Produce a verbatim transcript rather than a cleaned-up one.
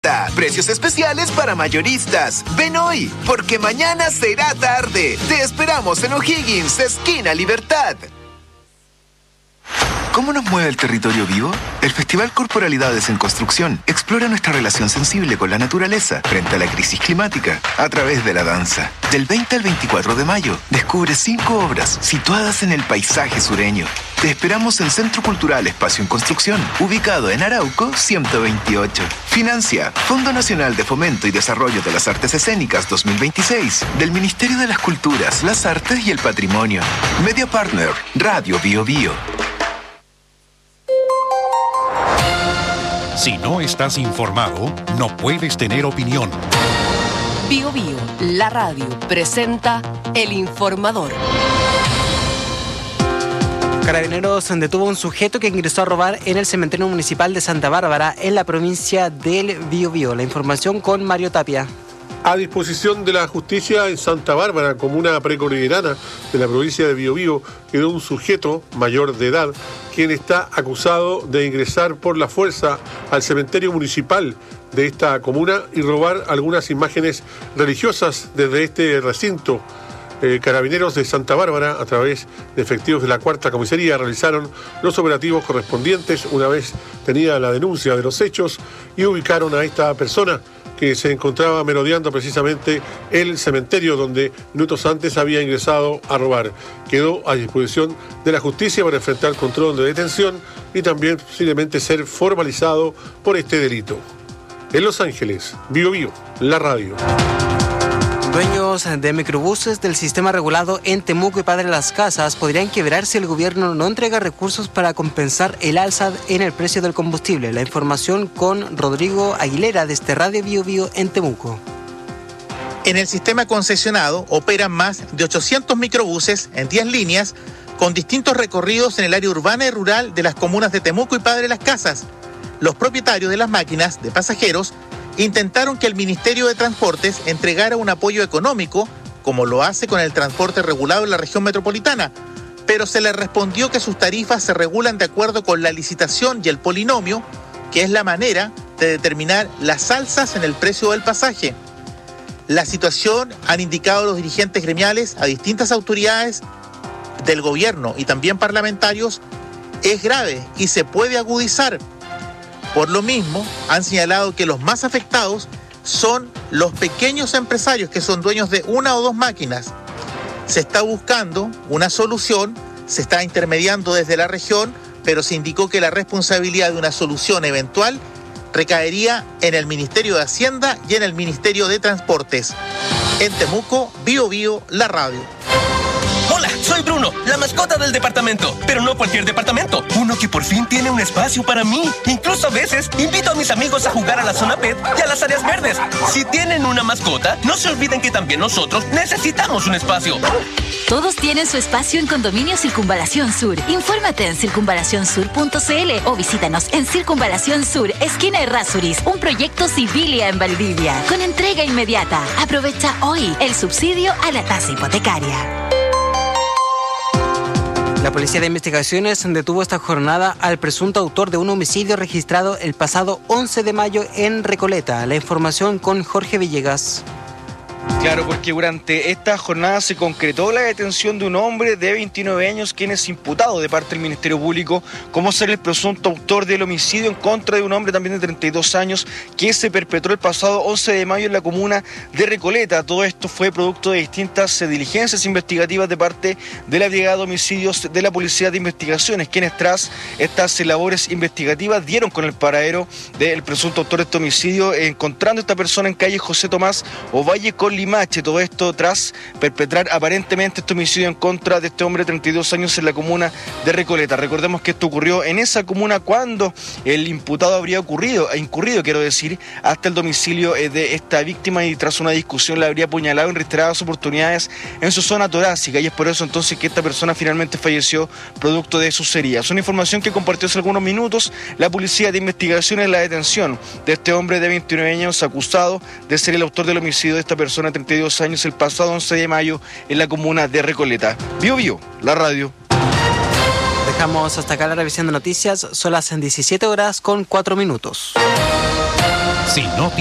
Precios especiales para mayoristas. Ven hoy, porque mañana será tarde. Te esperamos en O'Higgins, esquina Libertad. ¿Cómo nos mueve el territorio vivo? El Festival Corporalidades en Construcción explora nuestra relación sensible con la naturaleza frente a la crisis climática a través de la danza. Del veinte al veinticuatro de mayo, descubre cinco obras situadas en el paisaje sureño. Te esperamos en Centro Cultural Espacio en Construcción, ubicado en Arauco ciento veintiocho. Financia Fondo Nacional de Fomento y Desarrollo de las Artes Escénicas dos mil veintiséis del Ministerio de las Culturas, las Artes y el Patrimonio. Media Partner, Radio Bio Bio. Si no estás informado, no puedes tener opinión. Bio Bio, la radio, presenta El Informador. Carabineros detuvo a un sujeto que ingresó a robar en el cementerio municipal de Santa Bárbara, en la provincia del Biobío. La información con Mario Tapia. A disposición de la justicia en Santa Bárbara, comuna precordillerana de la provincia de Biobío, quedó un sujeto mayor de edad, quien está acusado de ingresar por la fuerza al cementerio municipal de esta comuna y robar algunas imágenes religiosas desde este recinto. Eh, Carabineros de Santa Bárbara, a través de efectivos de la cuarta comisaría, realizaron los operativos correspondientes una vez tenida la denuncia de los hechos y ubicaron a esta persona que se encontraba merodeando precisamente el cementerio donde minutos antes había ingresado a robar. Quedó a disposición de la justicia para enfrentar control de detención y también posiblemente ser formalizado por este delito. En Los Ángeles, Bio Bio, la radio. Dueños de microbuses del sistema regulado en Temuco y Padre Las Casas podrían quebrar si el gobierno no entrega recursos para compensar el alza en el precio del combustible. La información con Rodrigo Aguilera desde Radio Bio Bio en Temuco. En el sistema concesionado operan más de ochocientos microbuses en diez líneas con distintos recorridos en el área urbana y rural de las comunas de Temuco y Padre Las Casas. Los propietarios de las máquinas de pasajeros intentaron que el Ministerio de Transportes entregara un apoyo económico, como lo hace con el transporte regulado en la región metropolitana, pero se les respondió que sus tarifas se regulan de acuerdo con la licitación y el polinomio, que es la manera de determinar las alzas en el precio del pasaje. La situación, han indicado los dirigentes gremiales a distintas autoridades del gobierno y también parlamentarios, es grave y se puede agudizar. Por lo mismo, han señalado que los más afectados son los pequeños empresarios que son dueños de una o dos máquinas. Se está buscando una solución, se está intermediando desde la región, pero se indicó que la responsabilidad de una solución eventual recaería en el Ministerio de Hacienda y en el Ministerio de Transportes. En Temuco, Bio Bio, la radio. Hola, soy Bruno, la mascota del departamento, pero no cualquier departamento, uno que por fin tiene un espacio para mí. Incluso a veces invito a mis amigos a jugar a la zona pet y a las áreas verdes. Si tienen una mascota, no se olviden que también nosotros necesitamos un espacio. Todos tienen su espacio en Condominio Circunvalación Sur. Infórmate en circunvalación sur punto c l o visítanos en Circunvalación Sur, esquina Errázuriz, un proyecto Civilia en Valdivia, con entrega inmediata. Aprovecha hoy el subsidio a la tasa hipotecaria. La Policía de Investigaciones detuvo esta jornada al presunto autor de un homicidio registrado el pasado once de mayo en Recoleta. La información con Jorge Villegas. Claro, porque durante esta jornada se concretó la detención de un hombre de veintinueve años, quien es imputado de parte del Ministerio Público como ser el presunto autor del homicidio en contra de un hombre también de treinta y dos años que se perpetró el pasado once de mayo en la comuna de Recoleta. Todo esto fue producto de distintas diligencias investigativas de parte de la Brigada de Homicidios de la Policía de Investigaciones, quienes tras estas labores investigativas dieron con el paradero del presunto autor de este homicidio, encontrando a esta persona en calle José Tomás Ovalle con Limache. Todo esto tras perpetrar aparentemente este homicidio en contra de este hombre de treinta y dos años en la comuna de Recoleta. Recordemos que esto ocurrió en esa comuna cuando el imputado habría ocurrido, incurrido, quiero decir, hasta el domicilio de esta víctima y tras una discusión la habría apuñalado en reiteradas oportunidades en su zona torácica, y es por eso entonces que esta persona finalmente falleció producto de sus heridas. Una información que compartió hace algunos minutos la Policía de Investigaciones, la detención de este hombre de veintinueve años acusado de ser el autor del homicidio de esta persona de treinta y dos años el pasado once de mayo en la comuna de Recoleta. Bio Bio, la radio. Dejamos hasta acá la revisión de noticias. Son las diecisiete horas con cuatro minutos. Si no